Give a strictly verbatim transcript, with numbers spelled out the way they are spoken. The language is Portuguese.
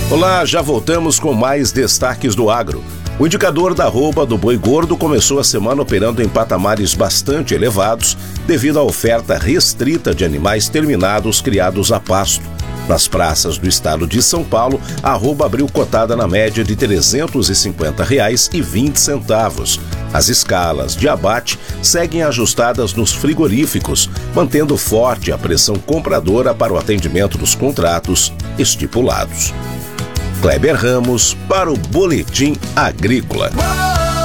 Olá, já voltamos com mais destaques do agro. O indicador da arroba do boi gordo começou a semana operando em patamares bastante elevados devido à oferta restrita de animais terminados criados a pasto. Nas praças do estado de São Paulo, a arroba abriu cotada na média de trezentos e cinquenta reais e vinte centavos. As escalas de abate seguem ajustadas nos frigoríficos, mantendo forte a pressão compradora para o atendimento dos contratos estipulados. Kleber Ramos para o Boletim Agrícola.